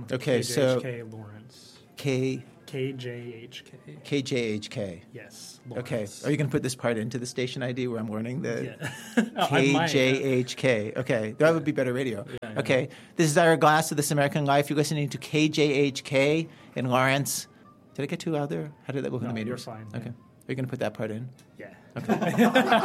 Okay, so KJHK Lawrence. KJHK. KJHK. Yes. Lawrence. Okay. Are you going to put this part into the station ID where I'm learning the KJHK? Okay. That would be better radio. Yeah, okay. This is Ira Glass of This American Life. You're listening to KJHK in Lawrence. Did I get too loud there? How did that look in the meters? You're fine. Okay. Yeah. Are you going to put that part in? Yeah. Okay.